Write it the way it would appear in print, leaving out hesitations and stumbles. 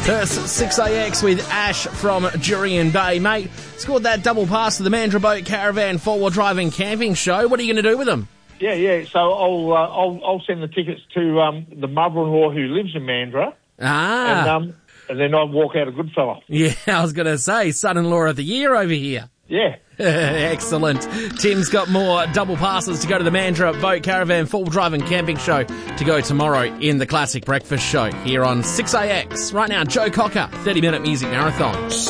First 6AX with Ash from Jurien Bay. Mate, scored that double pass to the Mandurah Boat Caravan 4-wheel driving camping show. What are you going to do with them? Yeah. So I'll send the tickets to the mother-in-law who lives in Mandurah. And then I'll walk out a good fella. Yeah, I was going to say, son-in-law of the year over here. Yeah. Excellent. Tim's got more double passes to go to the Mandurah Boat Caravan 4-wheel driving camping show to go tomorrow in the Classic Breakfast Show here on 6AX. Right now, Joe Cocker, 30-minute music marathon.